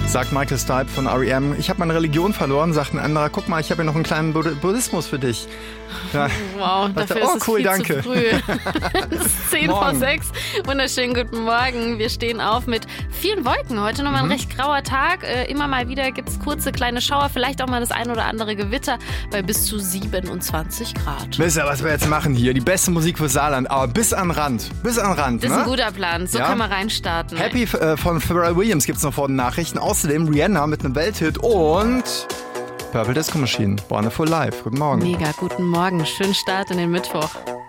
Sagt Michael Stipe von R.E.M. Ich habe meine Religion verloren, sagt ein anderer. Guck mal, ich habe hier noch einen kleinen Buddhismus für dich. Ja. Wow, dafür ist es cool, viel danke. zu früh. Es ist 10 vor 6. Wunderschönen guten Morgen. Wir stehen auf mit vielen Wolken. Heute nochmal ein recht grauer Tag. Immer mal wieder gibt es kurze kleine Schauer, vielleicht auch mal das ein oder andere Gewitter bei bis zu 27 Grad. Wisst ihr, was wir jetzt machen hier? Die beste Musik für Saarland, aber bis an Rand. Bis an Rand, Das ist ne? ein guter Plan. So können wir reinstarten. Happy von Pharrell Williams gibt's noch vor den Nachrichten. Außerdem Rihanna mit einem Welthit und Purple Disco Machine, Wonderful Life. Guten Morgen. Mega, guten Morgen. Schönen Start in den Mittwoch.